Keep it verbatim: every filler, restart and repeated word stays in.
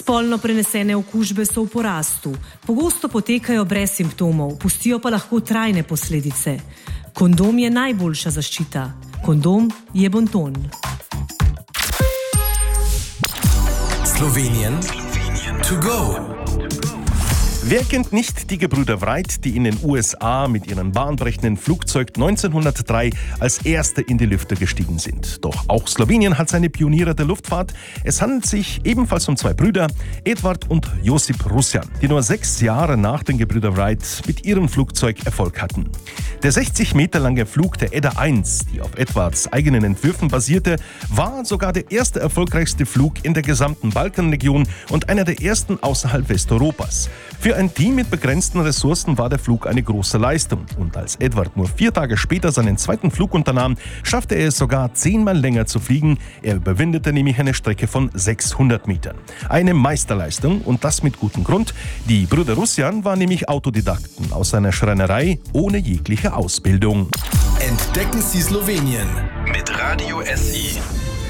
Spolno prenesene okužbe so v porastu. Pogosto potekajo brez simptomov, pustijo pa lahko trajne posledice. Kondom je najboljša zaščita. Kondom je bonton. Slowenien to go. Wer kennt nicht die Gebrüder Wright, die in den U S A mit ihrem bahnbrechenden Flugzeug neunzehnhundertdrei als Erste in die Lüfte gestiegen sind? Doch auch Slowenien hat seine Pioniere der Luftfahrt. Es handelt sich ebenfalls um zwei Brüder, Edvard und Josip Rusjan, die nur sechs Jahre nach den Gebrüder Wright mit ihrem Flugzeug Erfolg hatten. Der sechzig Meter lange Flug der Edda eins, die auf Edvards eigenen Entwürfen basierte, war sogar der erste erfolgreichste Flug in der gesamten Balkanregion und einer der ersten außerhalb Westeuropas. Für ein Team mit begrenzten Ressourcen war der Flug eine große Leistung. Und als Edvard nur vier Tage später seinen zweiten Flug unternahm, schaffte er es sogar zehnmal länger zu fliegen. Er überwindete nämlich eine Strecke von sechshundert Metern. Eine Meisterleistung und das mit gutem Grund. Die Brüder Rusjan waren nämlich Autodidakten aus einer Schreinerei ohne jegliche Ausbildung. Entdecken Sie Slowenien mit Radio S I.